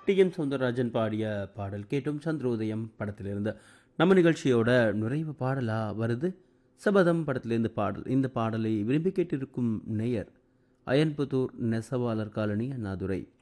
TM. Soundararajan பாடிய பாடல் கேட்டும். சந்திரோதயம் படத்திலிருந்து நம்ம நிகழ்ச்சியோட நுழைவு பாடலா வருது சபதம் படத்திலிருந்து பாடல். இந்த பாடலை விரும்பி கேட்டிருக்கும் நேயர் அயன்புத்தூர் நெசவாளர் காலனி அண்ணாதுரை.